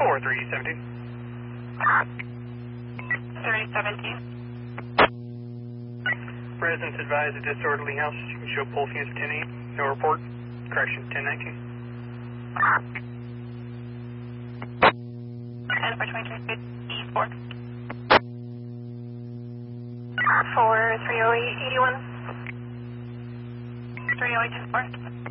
4317. 3017. Residents advised of disorderly house. You can show pulse units 10-8. No report. Correction 1019. And for 2354. 430881. 30824.